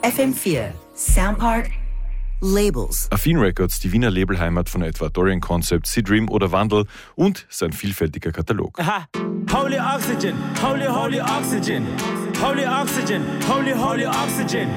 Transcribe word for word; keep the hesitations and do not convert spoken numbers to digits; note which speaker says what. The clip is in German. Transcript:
Speaker 1: F M vier Soundpark Labels.
Speaker 2: Affin Records, die Wiener Labelheimat von etwa Dorian Concept, C-Dream oder Wandel und sein vielfältiger Katalog.
Speaker 3: Aha. Holy oxygen, holy, holy oxygen, holy oxygen, holy, holy oxygen.